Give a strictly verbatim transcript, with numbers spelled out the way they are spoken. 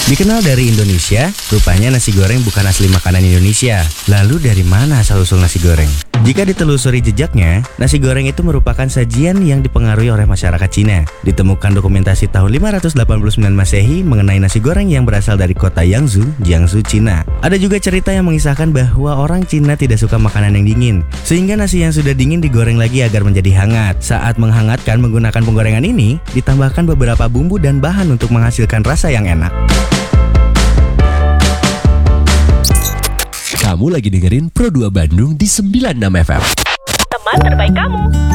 Dikenal dari Indonesia, rupanya nasi goreng bukan asli makanan Indonesia. Lalu dari mana asal-usul nasi goreng? Jika ditelusuri jejaknya, nasi goreng itu merupakan sajian yang dipengaruhi oleh masyarakat Cina. Ditemukan dokumentasi tahun lima ratus delapan puluh sembilan Masehi mengenai nasi goreng yang berasal dari kota Yangzhou, Jiangsu, Cina. Ada juga cerita yang mengisahkan bahwa orang Cina tidak suka makanan yang dingin, sehingga nasi yang sudah dingin digoreng lagi agar menjadi hangat. Saat menghangatkan menggunakan penggorengan ini, ditambahkan beberapa bumbu dan bahan untuk menghasilkan rasa yang enak. Kamu lagi dengerin Pro dua Bandung di sembilan puluh enam F M. Teman terbaik kamu.